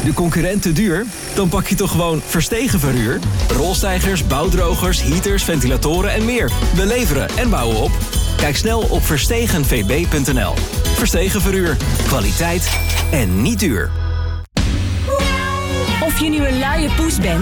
De concurrent te duur? Dan pak je toch gewoon Verstegen Verhuur? Rolstijgers, bouwdrogers, heaters, ventilatoren en meer. We leveren en bouwen op. Kijk snel op verstegenvb.nl. Verstegen Verhuur. Kwaliteit en niet duur. Of je nu een luie poes bent